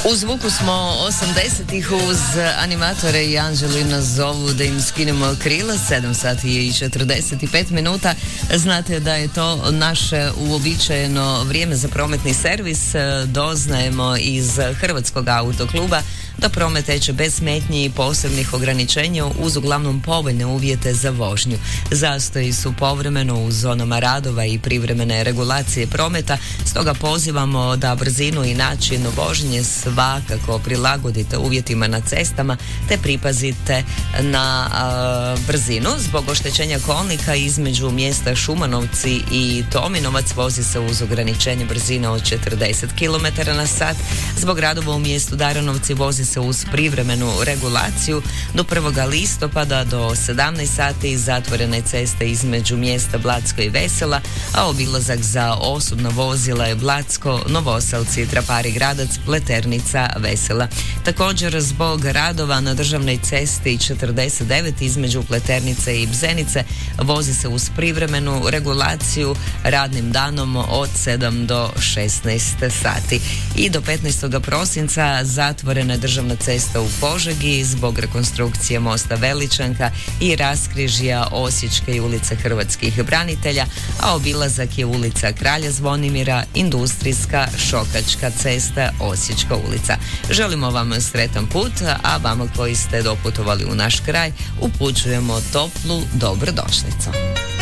U zvuku smo 80-ih uz animatore i Anđeli nas zovu da im skinemo krila. 7 sati i 45 minuta. Znate da je to naše uobičajeno vrijeme za prometni servis. Doznajemo iz Hrvatskog autokluba da promet teče bez smetnji i posebnih ograničenja uz uglavnom povoljne uvjete za vožnju. Zastoji su povremeno u zonama radova i privremene regulacije prometa, stoga pozivamo da brzinu i način vožnje svakako prilagodite uvjetima na cestama te pripazite na brzinu. Zbog oštećenja kolnika između mjesta Šumanovci i Tominovac vozi se uz ograničenje brzine od 40 km na sat. Zbog radova u mjestu Daranovci vozi se uz privremenu regulaciju do 1. listopada do 17 sati. Zatvorene ceste između mjesta Blatsko i Vesela, a obilazak za osobna vozila je Blatsko, Novoselci, Trapari Gradac, Pleternica, Vesela. Također zbog radova na državnoj cesti 49 između Pleternice i Bzenice vozi se uz privremenu regulaciju radnim danom od 7 do 16 sati. I do 15. prosinca zatvorena je državna cesta u Požegi zbog rekonstrukcije mosta Veličanka i raskrižja Osječke i ulice Hrvatskih branitelja, a obilazak je ulica Kralja Zvonimira, Industrijska, Šokačka cesta, Osječka ulica. Želimo vam sretan put, a vama koji ste doputovali u naš kraj upućujemo toplu dobrodošlicu.